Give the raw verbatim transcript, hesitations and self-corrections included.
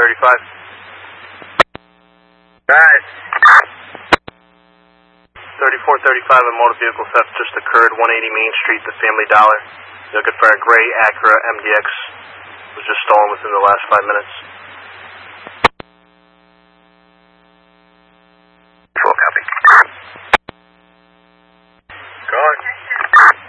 thirty-five. Right. thirty-four thirty-five, a motor vehicle theft just occurred, one eighty Main Street, the Family Dollar. Looking for a gray Acura M D X. Was just stolen within the last five minutes. Full copy.